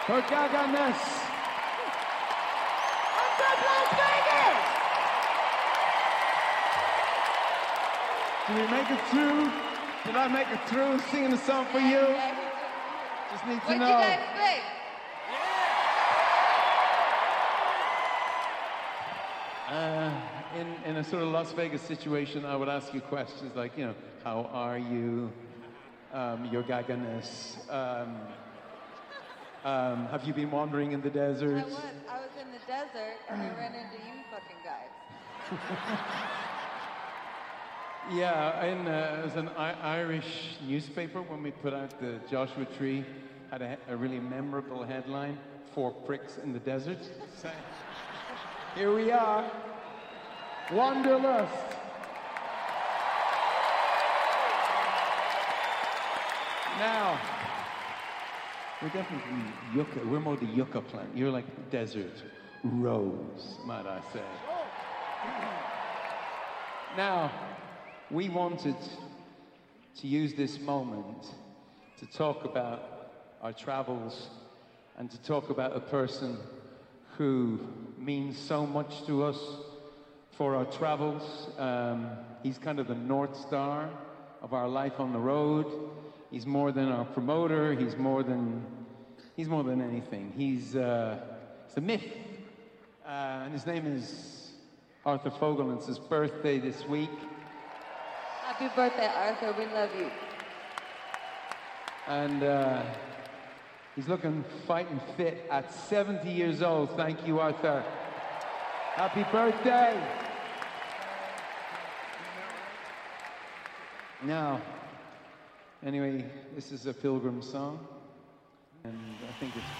Her gaga-ness. I'm from Las Vegas! Did we make it through? Did I make it through singing a song for you? Just need to What'd know. you guys think? In a sort of Las Vegas situation, I would ask you questions like, you know, how are you? Your gaga-ness. Have you been wandering in the desert? I was in the desert and I ran into you fucking guys. Yeah, it was an Irish newspaper when we put out the Joshua Tree, had a really memorable headline, 4 pricks in the desert. So, here we are, Wanderlust. Now, we're definitely yucca, we're more the yucca plant. You're like desert rose, might I say. Now, we wanted to use this moment to talk about our travels and to talk about a person who means so much to us for our travels. He's kind of the North Star of our life on the road. He's more than our promoter. He's more than anything. He's a myth. And his name is Arthur Fogel, and it's his birthday this week. Happy birthday, Arthur. We love you. And he's looking fighting fit at 70 years old. Thank you, Arthur. Happy birthday. Now, anyway, this is a Pilgrim song, and I think it's